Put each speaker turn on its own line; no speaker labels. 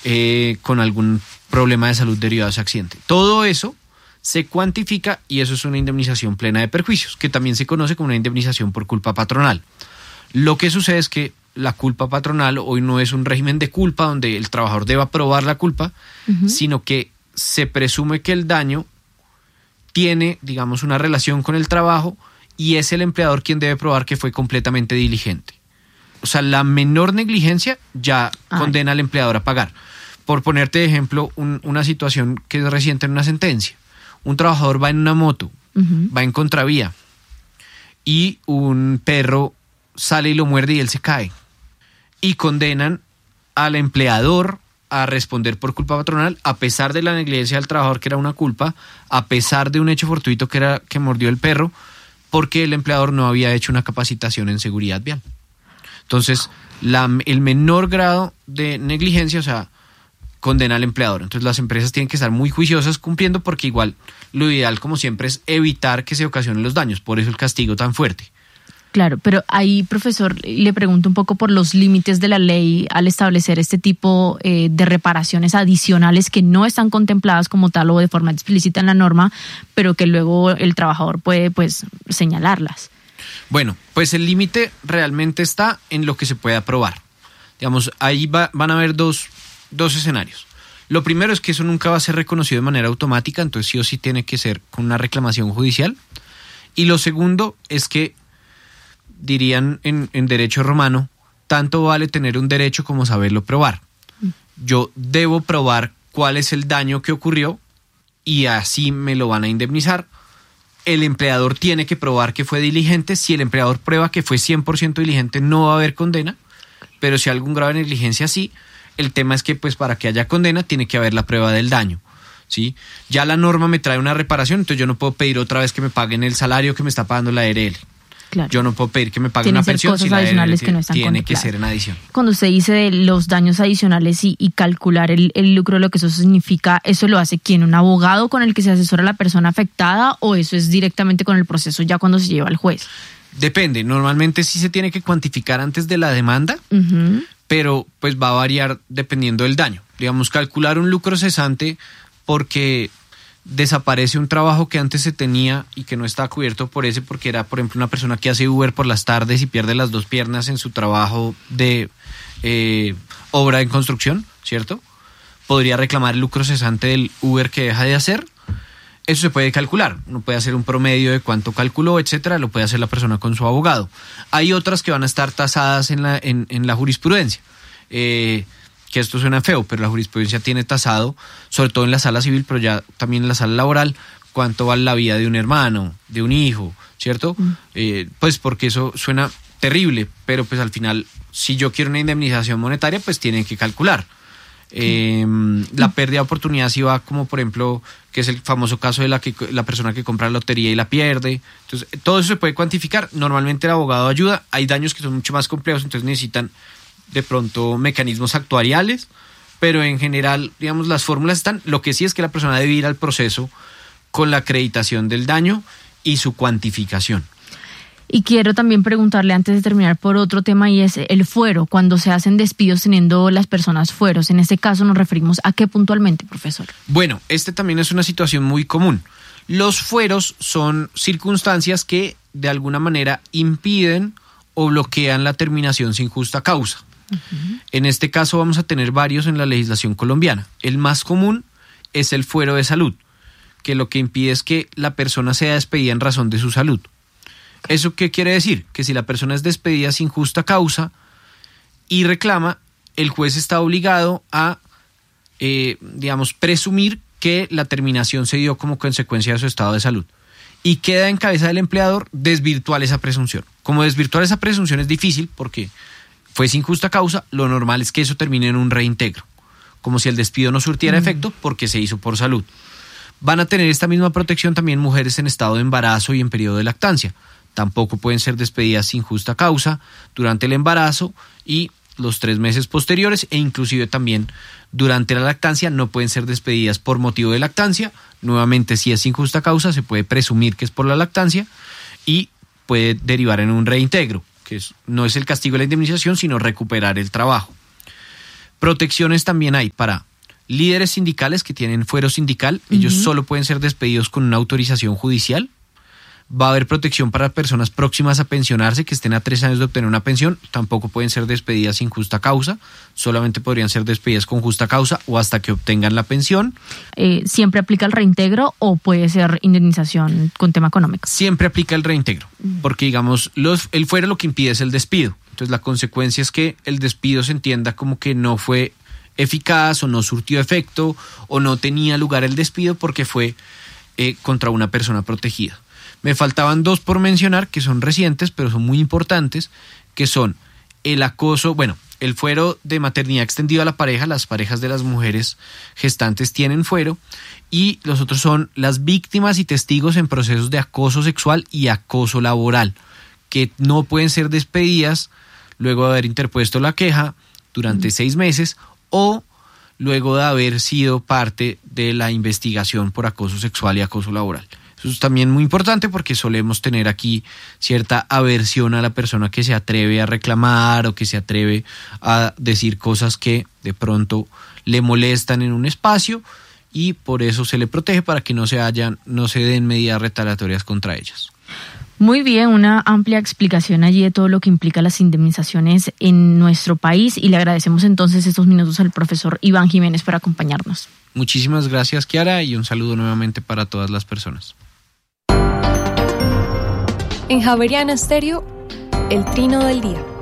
con algún problema de salud derivado de ese accidente. Todo eso se cuantifica y eso es una indemnización plena de perjuicios, que también se conoce como una indemnización por culpa patronal. Lo que sucede es que la culpa patronal hoy no es un régimen de culpa donde el trabajador deba probar la culpa, sino que se presume que el daño tiene, digamos, una relación con el trabajo y es el empleador quien debe probar que fue completamente diligente. O sea, la menor negligencia ya condena al empleador a pagar. Por ponerte de ejemplo, una situación que es reciente en una sentencia. Un trabajador va en una moto, va en contravía y un perro sale y lo muerde y él se cae. Y condenan al empleador a responder por culpa patronal a pesar de la negligencia del trabajador, que era una culpa, a pesar de un hecho fortuito que era que mordió el perro, porque el empleador no había hecho una capacitación en seguridad vial. Entonces, el menor grado de negligencia, o sea, condena al empleador. Entonces, las empresas tienen que estar muy juiciosas cumpliendo, porque igual lo ideal, como siempre, es evitar que se ocasionen los daños. Por eso el castigo tan fuerte.
Claro, pero ahí, profesor, le pregunto un poco por los límites de la ley al establecer este tipo de reparaciones adicionales que no están contempladas como tal o de forma explícita en la norma, pero que luego el trabajador puede, pues, señalarlas.
Bueno, pues el límite realmente está en lo que se pueda probar. Digamos, ahí van a haber dos escenarios. Lo primero es que eso nunca va a ser reconocido de manera automática, entonces sí o sí tiene que ser con una reclamación judicial. Y lo segundo es que, dirían en derecho romano, tanto vale tener un derecho como saberlo probar. Yo debo probar cuál es el daño que ocurrió y así me lo van a indemnizar. El empleador tiene que probar que fue diligente. Si el empleador prueba que fue 100% diligente, no va a haber condena, pero si hay algún grado de negligencia, sí. El tema es que, pues, para que haya condena tiene que haber la prueba del daño, ¿sí? Ya la norma me trae una reparación, entonces yo no puedo pedir otra vez que me paguen el salario que me está pagando la ARL. Claro. Yo no puedo pedir que me paguen una pensión si la ARL que no están tiene que ser en adición.
Cuando usted dice de los daños adicionales y calcular el lucro, lo que eso significa, ¿eso lo hace quién? ¿Un abogado con el que se asesora la persona afectada o eso es directamente con el proceso ya cuando se lleva al juez?
Depende, normalmente sí se tiene que cuantificar antes de la demanda, pero pues va a variar dependiendo del daño. Digamos, calcular un lucro cesante porque desaparece un trabajo que antes se tenía y que no está cubierto por ese, porque era, por ejemplo, una persona que hace Uber por las tardes y pierde las dos piernas en su trabajo de obra en construcción, ¿cierto? Podría reclamar el lucro cesante del Uber que deja de hacer. Eso se puede calcular. Uno puede hacer un promedio de cuánto calculó, etcétera. Lo puede hacer la persona con su abogado. Hay otras que van a estar tasadas en la jurisprudencia. Que esto suena feo, pero la jurisprudencia tiene tasado, sobre todo en la sala civil, pero ya también en la sala laboral, cuánto vale la vida de un hermano, de un hijo, ¿cierto? Pues porque eso suena terrible, pero pues al final, si yo quiero una indemnización monetaria, pues tienen que calcular. La pérdida de oportunidad si va como, por ejemplo, que es el famoso caso de la persona que compra la lotería y la pierde. Entonces, todo eso se puede cuantificar. Normalmente el abogado ayuda. Hay daños que son mucho más complejos, entonces necesitan de pronto mecanismos actuariales, pero en general, digamos, las fórmulas están. Lo que sí es que la persona debe ir al proceso con la acreditación del daño y su cuantificación.
Y quiero también preguntarle antes de terminar por otro tema, y es el fuero, cuando se hacen despidos teniendo las personas fueros. En este caso nos referimos a qué puntualmente, profesor.
Bueno, este también es una situación muy común. Los fueros son circunstancias que de alguna manera impiden o bloquean la terminación sin justa causa. En este caso vamos a tener varios en la legislación colombiana. El más común es el fuero de salud, que lo que impide es que la persona sea despedida en razón de su salud. ¿Eso qué quiere decir? Que si la persona es despedida sin justa causa y reclama, el juez está obligado a, presumir que la terminación se dio como consecuencia de su estado de salud. Y queda en cabeza del empleador desvirtuar esa presunción. Como desvirtuar esa presunción es difícil porque fue sin justa causa, lo normal es que eso termine en un reintegro, como si el despido no surtiera efecto porque se hizo por salud. Van a tener esta misma protección también mujeres en estado de embarazo y en periodo de lactancia. Tampoco pueden ser despedidas sin justa causa durante el embarazo y los 3 meses posteriores, e inclusive también durante la lactancia no pueden ser despedidas por motivo de lactancia. Nuevamente, si es sin justa causa, se puede presumir que es por la lactancia y puede derivar en un reintegro, que no es el castigo de la indemnización, sino recuperar el trabajo. Protecciones también hay para líderes sindicales que tienen fuero sindical. Ellos solo pueden ser despedidos con una autorización judicial. Va a haber protección para personas próximas a pensionarse que estén a 3 años de obtener una pensión. Tampoco pueden ser despedidas sin justa causa. Solamente podrían ser despedidas con justa causa o hasta que obtengan la pensión.
¿Siempre aplica el reintegro o puede ser indemnización con tema económico?
Siempre aplica el reintegro, porque digamos, el fuero lo que impide es el despido. Entonces la consecuencia es que el despido se entienda como que no fue eficaz o no surtió efecto o no tenía lugar el despido porque fue contra una persona protegida. Me faltaban 2 por mencionar que son recientes pero son muy importantes, que son el acoso, el fuero de maternidad extendido a la pareja. Las parejas de las mujeres gestantes tienen fuero, y los otros son las víctimas y testigos en procesos de acoso sexual y acoso laboral, que no pueden ser despedidas luego de haber interpuesto la queja durante 6 meses o luego de haber sido parte de la investigación por acoso sexual y acoso laboral. Eso es también muy importante porque solemos tener aquí cierta aversión a la persona que se atreve a reclamar o que se atreve a decir cosas que de pronto le molestan en un espacio, y por eso se le protege para que no se den medidas retaliatorias contra ellas.
Muy bien, una amplia explicación allí de todo lo que implica las indemnizaciones en nuestro país, y le agradecemos entonces estos minutos al profesor Iván Jiménez por acompañarnos.
Muchísimas gracias, Kiara, y un saludo nuevamente para todas las personas.
En Javeriana Estéreo, el trino del día.